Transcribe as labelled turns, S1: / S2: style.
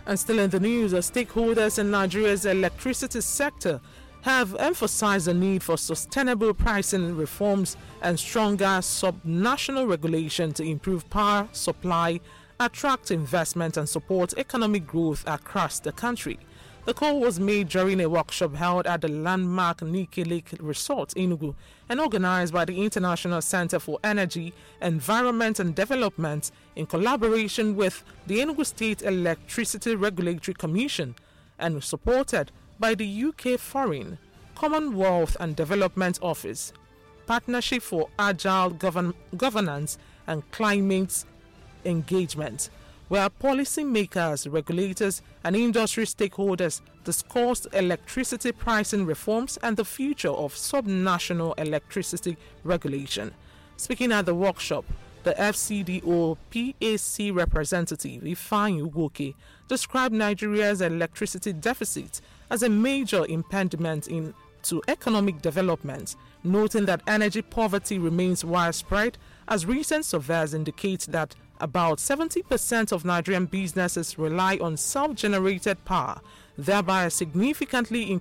S1: And still in the news, stakeholders in Nigeria's electricity sector have emphasized the need for sustainable pricing reforms and stronger sub-national regulation to improve power supply, attract investment and support economic growth across the country. The call was made during a workshop held at the landmark Nike Lake Resort, Enugu, and organized by the International Center for Energy, Environment and Development in collaboration with the Enugu State Electricity Regulatory Commission and supported by the UK Foreign, Commonwealth and Development Office, Partnership for Agile Governance and Climate Engagement, where policymakers, regulators, and industry stakeholders discussed electricity pricing reforms and the future of sub-national electricity regulation. Speaking at the workshop, the FCDO PAC representative Ifeanyi Ugoke described Nigeria's electricity deficit as a major impediment to economic development, noting that energy poverty remains widespread as recent surveys indicate that about 70% of Nigerian businesses rely on self-generated power, thereby significantly